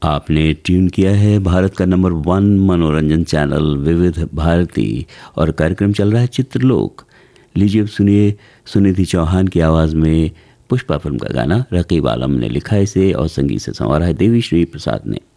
आपने ट्यून किया है भारत का नंबर 1 मनोरंजन चैनल विविध भारती और कार्यक्रम चल रहा है चित्रलोक। लीजिए अब सुनिए सुनिधि चौहान की आवाज़ में पुष्पा फिल्म का गाना। रकीब आलम ने लिखा इसे और संगीत से संवारा है देवी श्री प्रसाद ने।